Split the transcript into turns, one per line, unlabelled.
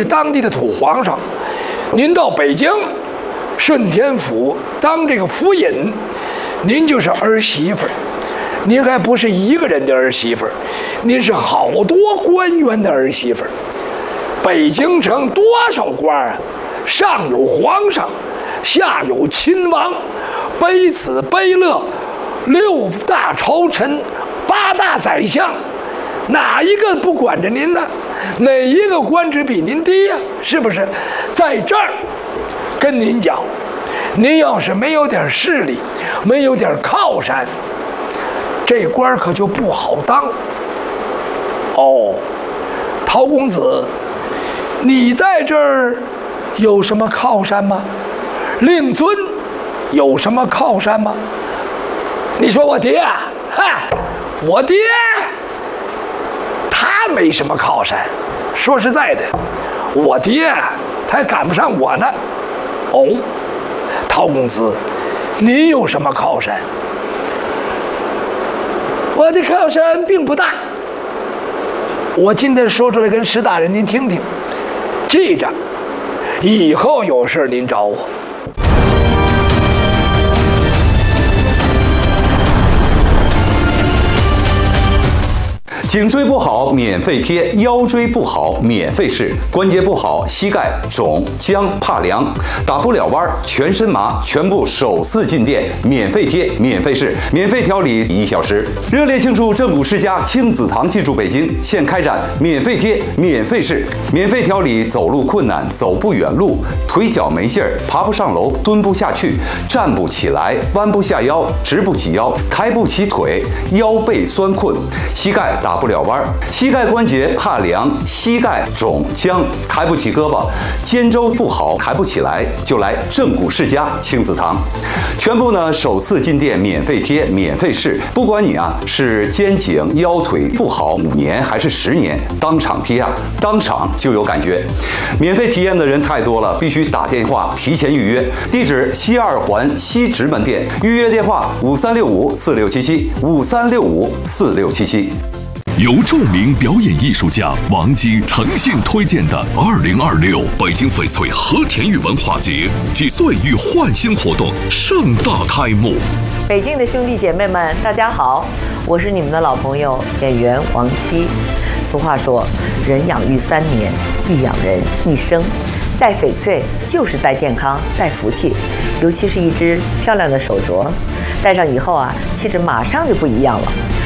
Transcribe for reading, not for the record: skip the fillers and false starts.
就是当地的土皇上。您到北京顺天府当这个府尹，您就是儿媳妇儿，您还不是一个人的儿媳妇儿，您是好多官员的儿媳妇儿。北京城多少官啊？上有皇上，下有亲王，卑子卑乐，6大朝臣，8大宰相，哪一个不管着您呢？哪一个官职比您低呀？是不是？在这儿跟您讲，您要是没有点势力，没有点靠山，这官可就不好当。哦，陶公子，你在这儿有什么靠山吗？令尊有什么靠山吗？你说我爹啊，嗨，我爹他没什么靠山。说实在的，我爹他还赶不上我呢。哦，陶公子，您有什么靠山？我的靠山并不大。我今天说出来跟石大人您听听，记着，以后有事您找我。
颈椎不好免费贴，腰椎不好免费试，关节不好膝盖肿僵怕凉打不了弯全身麻，全部首次进店免费贴免费试免费调理1小时，热烈庆祝正骨世家亲子堂进驻北京，现开展免费贴免费试免费调理走路困难走不远路腿脚没劲儿爬不上楼蹲不下去站不起来弯不下腰直不起腰抬不起腿腰背酸困膝盖打不了弯膝盖关节怕凉膝盖肿僵抬不起胳膊肩周不好抬不起来就来正骨世家亲子堂，全部呢首次进店免费贴免费试，不管你啊是肩颈腰腿不好5年还是10年，当场贴啊当场就有感觉。免费体验的人太多了，必须打电话提前预约。地址西2环西直门店，预约电话5365467753654677。
由著名表演艺术家王姬诚信推荐的2026北京翡翠和田玉文化节及岁月焕新活动盛大开幕。
北京的兄弟姐妹们，大家好，我是你们的老朋友演员王姬。俗话说，人养育3年，亦养人1生。戴翡翠就是戴健康、戴福气，尤其是一只漂亮的手镯，戴上以后啊，气质马上就不一样了。